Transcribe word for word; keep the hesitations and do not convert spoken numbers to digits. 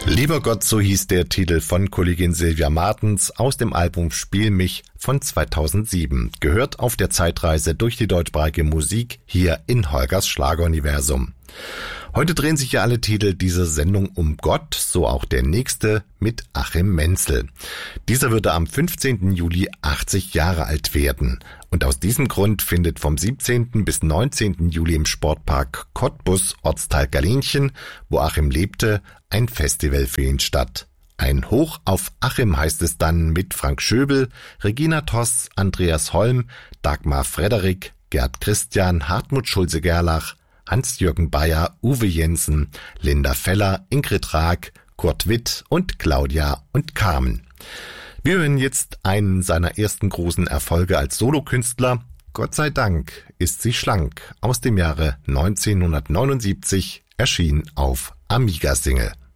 Lieber Gott, so hieß der Titel von Kollegin Silvia Martens aus dem Album Spiel mich von zweitausendsieben. Gehört auf der Zeitreise durch die deutschsprachige Musik hier in Holgers Schlageruniversum. Heute drehen sich ja alle Titel dieser Sendung um Gott, so auch der nächste mit Achim Mentzel. Dieser würde am fünfzehnten Juli achtzig Jahre alt werden. Und aus diesem Grund findet vom siebzehnten bis neunzehnten Juli im Sportpark Cottbus, Ortsteil Galinchen, wo Achim lebte, ein Festival für ihn statt. Ein Hoch auf Achim heißt es dann mit Frank Schöbel, Regina Toss, Andreas Holm, Dagmar Frederik, Gerd Christian, Hartmut Schulze-Gerlach, Hans-Jürgen Bayer, Uwe Jensen, Linda Feller, Ingrid Raag, Kurt Witt und Claudia und Carmen. Wir hören jetzt einen seiner ersten großen Erfolge als Solokünstler. Gott sei Dank ist sie schlank, aus dem Jahre neunzehnhundertneunundsiebzig, erschien auf Amiga Single.